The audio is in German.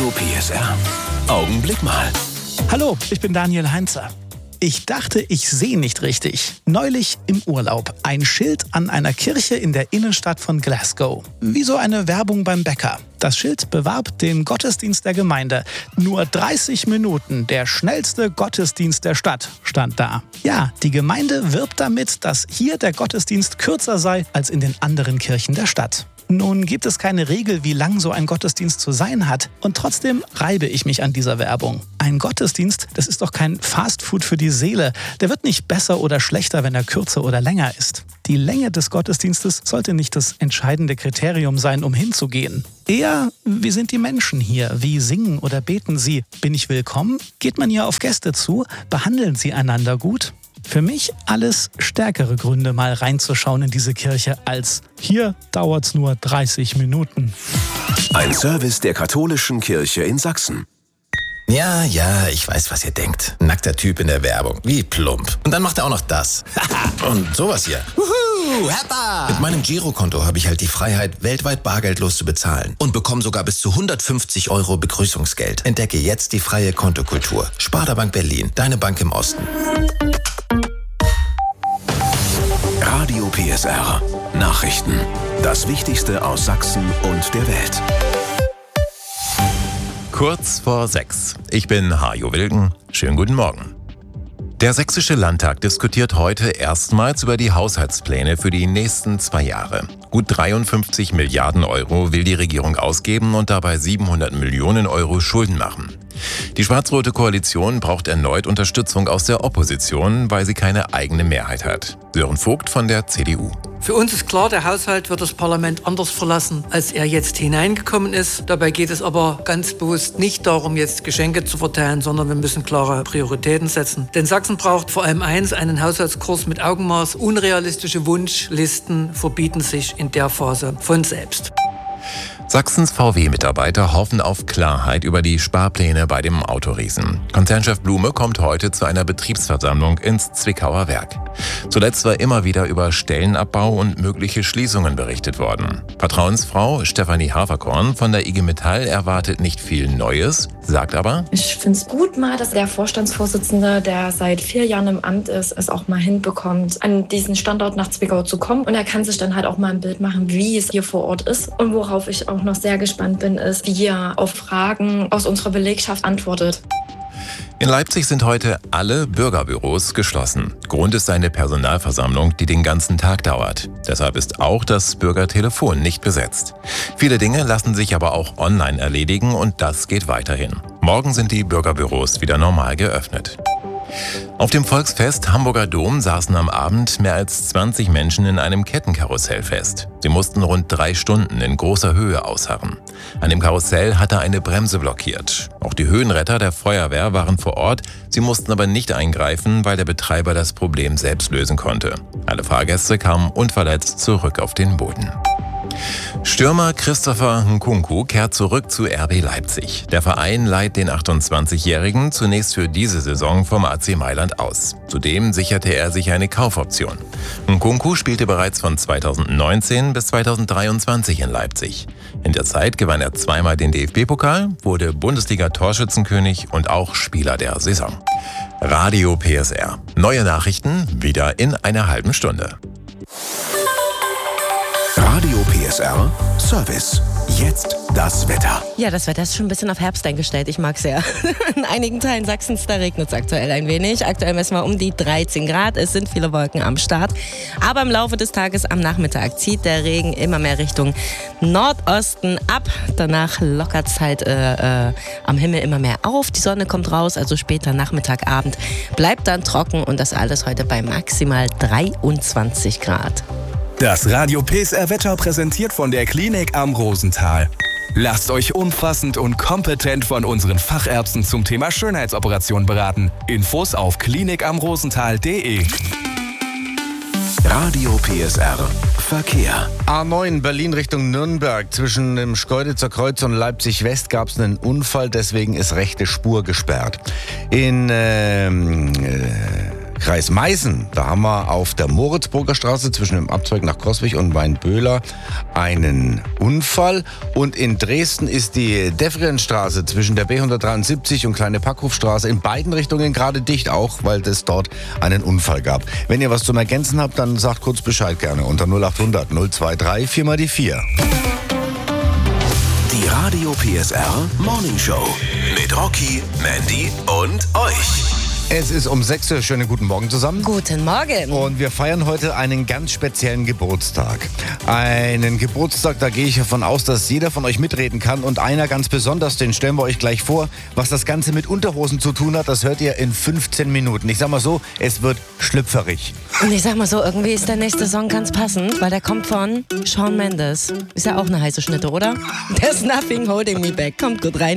Radio PSR. Augenblick mal. Hallo, ich bin Daniel Heinzer. Ich dachte, ich sehe nicht richtig. Neulich im Urlaub ein Schild an einer Kirche in der Innenstadt von Glasgow. Wie so eine Werbung beim Bäcker. Das Schild bewarb den Gottesdienst der Gemeinde. Nur 30 Minuten, der schnellste Gottesdienst der Stadt, stand da. Ja, die Gemeinde wirbt damit, dass hier der Gottesdienst kürzer sei als in den anderen Kirchen der Stadt. Nun gibt es keine Regel, wie lang so ein Gottesdienst zu sein hat. Und trotzdem reibe ich mich an dieser Werbung. Ein Gottesdienst, das ist doch kein Fastfood für die Seele. Der wird nicht besser oder schlechter, wenn er kürzer oder länger ist. Die Länge des Gottesdienstes sollte nicht das entscheidende Kriterium sein, um hinzugehen. Eher, wie sind die Menschen hier? Wie singen oder beten sie? Bin ich willkommen? Geht man hier auf Gäste zu? Behandeln sie einander gut? Für mich alles stärkere Gründe, mal reinzuschauen in diese Kirche, als hier dauert's nur 30 Minuten. Ein Service der katholischen Kirche in Sachsen. Ja, ich weiß, was ihr denkt. Nackter Typ in der Werbung. Wie plump. Und dann macht er auch noch das. Und sowas hier. Wuhu, Heppa! Mit meinem Girokonto habe ich halt die Freiheit, weltweit bargeldlos zu bezahlen. Und bekomme sogar bis zu 150 € Begrüßungsgeld. Entdecke jetzt die freie Kontokultur. Sparda Bank Berlin, deine Bank im Osten. Radio PSR. Nachrichten. Das Wichtigste aus Sachsen und der Welt. Kurz vor 6. Ich bin Hajo Wilken. Schönen guten Morgen. Der Sächsische Landtag diskutiert heute erstmals über die Haushaltspläne für die nächsten 2 Jahre. Gut 53 Milliarden € will die Regierung ausgeben und dabei 700 Millionen € Schulden machen. Die schwarz-rote Koalition braucht erneut Unterstützung aus der Opposition, weil sie keine eigene Mehrheit hat. Sören Vogt von der CDU. Für uns ist klar, der Haushalt wird das Parlament anders verlassen, als er jetzt hineingekommen ist. Dabei geht es aber ganz bewusst nicht darum, jetzt Geschenke zu verteilen, sondern wir müssen klare Prioritäten setzen. Denn Sachsen braucht vor allem eins, einen Haushaltskurs mit Augenmaß. Unrealistische Wunschlisten verbieten sich in der Phase von selbst. Sachsens VW-Mitarbeiter hoffen auf Klarheit über die Sparpläne bei dem Autoriesen. Konzernchef Blume kommt heute zu einer Betriebsversammlung ins Zwickauer Werk. Zuletzt war immer wieder über Stellenabbau und mögliche Schließungen berichtet worden. Vertrauensfrau Stefanie Haferkorn von der IG Metall erwartet nicht viel Neues, sagt aber: Ich finde es gut mal, dass der Vorstandsvorsitzende, der seit 4 Jahren im Amt ist, es auch mal hinbekommt, an diesen Standort nach Zwickau zu kommen. Und er kann sich dann halt auch mal ein Bild machen, wie es hier vor Ort ist. Und worauf ich auch noch sehr gespannt bin, ist, wie er auf Fragen aus unserer Belegschaft antwortet. In Leipzig sind heute alle Bürgerbüros geschlossen. Grund ist eine Personalversammlung, die den ganzen Tag dauert. Deshalb ist auch das Bürgertelefon nicht besetzt. Viele Dinge lassen sich aber auch online erledigen und das geht weiterhin. Morgen sind die Bürgerbüros wieder normal geöffnet. Auf dem Volksfest Hamburger Dom saßen am Abend mehr als 20 Menschen in einem Kettenkarussell fest. Sie mussten rund 3 Stunden in großer Höhe ausharren. An dem Karussell hatte eine Bremse blockiert. Auch die Höhenretter der Feuerwehr waren vor Ort. Sie mussten aber nicht eingreifen, weil der Betreiber das Problem selbst lösen konnte. Alle Fahrgäste kamen unverletzt zurück auf den Boden. Stürmer Christopher Nkunku kehrt zurück zu RB Leipzig. Der Verein leiht den 28-Jährigen zunächst für diese Saison vom AC Mailand aus. Zudem sicherte er sich eine Kaufoption. Nkunku spielte bereits von 2019 bis 2023 in Leipzig. In der Zeit gewann er 2-mal den DFB-Pokal, wurde Bundesliga-Torschützenkönig und auch Spieler der Saison. Radio PSR. Neue Nachrichten wieder in einer halben Stunde. Radio PSR Service. Jetzt das Wetter. Ja, das Wetter ist schon ein bisschen auf Herbst eingestellt. Ich mag es ja. In einigen Teilen Sachsens, da regnet es aktuell ein wenig. Aktuell messen wir um die 13 Grad. Es sind viele Wolken am Start. Aber im Laufe des Tages am Nachmittag zieht der Regen immer mehr Richtung Nordosten ab. Danach lockert es halt am Himmel immer mehr auf. Die Sonne kommt raus, also später Nachmittag, Abend. Bleibt dann trocken und das alles heute bei maximal 23 Grad. Das Radio PSR Wetter präsentiert von der Klinik am Rosenthal. Lasst euch umfassend und kompetent von unseren Fachärzten zum Thema Schönheitsoperation beraten. Infos auf klinikamrosenthal.de. Radio PSR Verkehr. A9 Berlin Richtung Nürnberg. Zwischen dem Schkeuditzer Kreuz und Leipzig West gab es einen Unfall, deswegen ist rechte Spur gesperrt. In Kreis Meißen, da haben wir auf der Moritzburger Straße zwischen dem Abzweig nach Coswig und Weinböhler einen Unfall. Und in Dresden ist die Devrienstraße zwischen der B173 und Kleine Packhofstraße in beiden Richtungen gerade dicht, auch weil es dort einen Unfall gab. Wenn ihr was zum Ergänzen habt, dann sagt kurz Bescheid gerne unter 0800 023 4 mal die 4. Die Radio PSR Morning Show mit Rocky, Mandy und euch. Es ist um 6 Uhr. Schönen guten Morgen zusammen. Guten Morgen. Und wir feiern heute einen ganz speziellen Geburtstag. Einen Geburtstag, da gehe ich davon aus, dass jeder von euch mitreden kann. Und einer ganz besonders, den stellen wir euch gleich vor. Was das Ganze mit Unterhosen zu tun hat, das hört ihr in 15 Minuten. Ich sag mal so, es wird schlüpferig. Und ich sag mal so, irgendwie ist der nächste Song ganz passend, weil der kommt von Shawn Mendes. Ist ja auch eine heiße Schnitte, oder? There's nothing holding me back. Kommt gut rein.